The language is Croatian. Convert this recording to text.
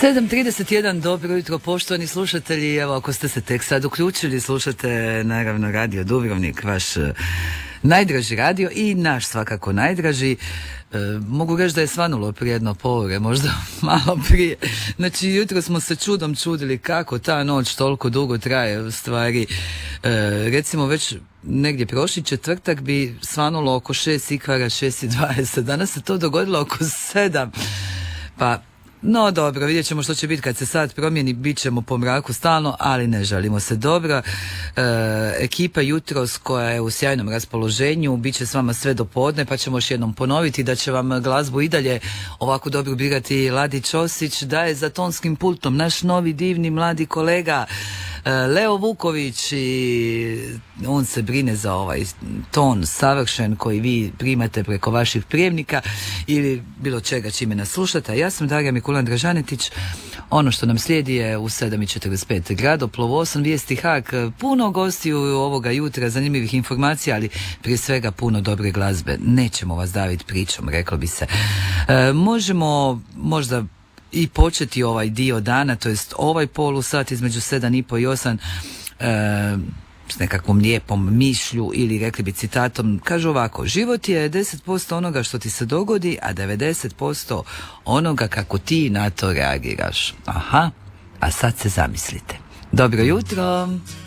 7:31, dobro jutro poštovani slušatelji. Evo, ako ste se tek sad uključili, slušate naravno Radio Dubrovnik, vaš najdraži radio i naš svakako najdraži. Mogu reći da je svanulo prije jedno pola, možda malo prije. Znači, jutro smo se čudom čudili kako ta noć toliko dugo traje. U stvari, recimo već negdje prošli četvrtak bi svanulo oko 6 ikvara, 6:20. Danas se to dogodilo oko 7. Pa no dobro, vidjet ćemo što će biti kad se sad promijeni, bit ćemo po mraku stalno, ali ne žalimo se. Dobro, ekipa jutros koja je u sjajnom raspoloženju, bit će s vama sve do podne, pa ćemo još jednom ponoviti da će vam glazbu i dalje ovako dobro birati Ladi Ćosić, da je za tonskim pultom naš novi divni mladi kolega Leo Vuković i on se brine za ovaj ton savršen koji vi primate preko vaših prijemnika ili bilo čega čime nas slušate. Ja sam Darija Mikulan Dražanetić. Ono što nam slijedi je u 7:45 Gradoplov, 8 vijesti Hak, puno gostiju ovoga jutra, zanimljivih informacija, ali prije svega puno dobre glazbe. Nećemo vas daviti pričom, reklo bi se. Možemo možda i početi ovaj dio dana, to jest ovaj polusat između 7:30 i 8 s nekakvom lijepom mišlju ili rekli bi citatom. Kažu ovako: život je 10% onoga što ti se dogodi, a 90% onoga kako ti na to reagiraš. Aha, a sad se zamislite. Dobro jutro.